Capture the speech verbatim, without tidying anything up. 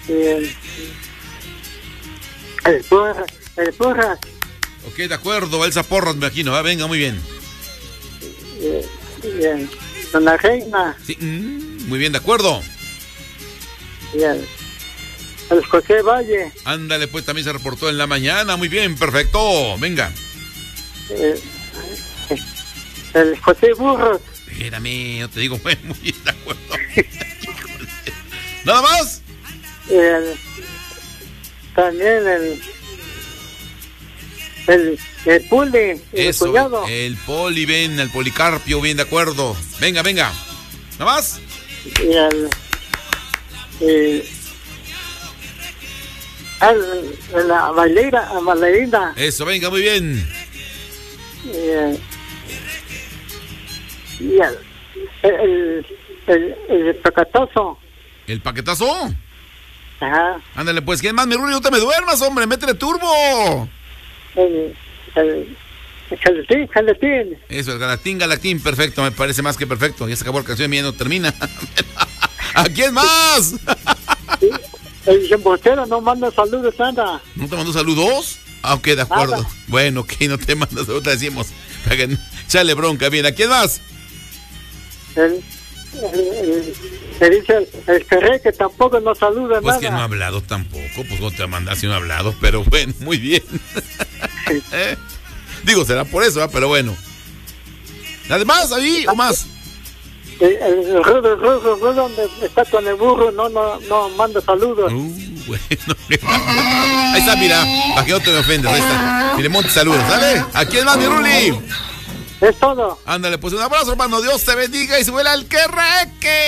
el, el Porras, el Porras. Ok, de acuerdo, Elsa Porras, me imagino. Ah, venga, muy bien. Eh, eh, Dona Reina. Sí, mm, muy bien, de acuerdo. Y el, el José Valle. Ándale, pues también se reportó en la mañana. Muy bien, perfecto. Venga. Eh, el José Burros. Espérame, no te digo, bueno, muy bien, de acuerdo. ¿Nada más? El, también el el, el Puli, el Eso, cuñado. el Poli, ven, el Policarpio, bien, de acuerdo. Venga, venga. ¿Nada más? Y el, el, el la bailarina, la bailarina. Eso, venga, muy bien. Y el, y el, el, el, el pacatazo. ¿El paquetazo? Ajá. Ándale, pues, ¿quién más, mi Ruli? No te me duermas, hombre, métele turbo. El, el, el Galatín, Galatín. Eso, el Galatín, Galatín, perfecto, me parece más que perfecto. Ya se acabó la canción, ya no termina. ¿A quién más? El embustero no manda saludos, nada. ¿No te mandó saludos? Ah, ok, de acuerdo. Nada. Bueno, ok, no te manda saludos, te decimos. Chale bronca, bien, ¿a quién más? El, el, el, el, dice el, el Ferré que tampoco nos saluda Pues nada. que no ha hablado tampoco, pues no te mandas si no ha hablado, pero bueno, muy bien. ¿Eh? Digo, será por eso, ¿eh? Pero bueno. ¿Además ahí o más? El, el rudo, rudo, rudo, donde está con el burro, no, no, no manda saludos. Uh, bueno. Ahí está, mira, para que no te me ofendas, ahí está. Filemón, te saludos, ¿sale? ¿A quién más, mi Ruli? Es todo. Ándale, pues un abrazo, hermano. Dios te bendiga y se vuela el querreque.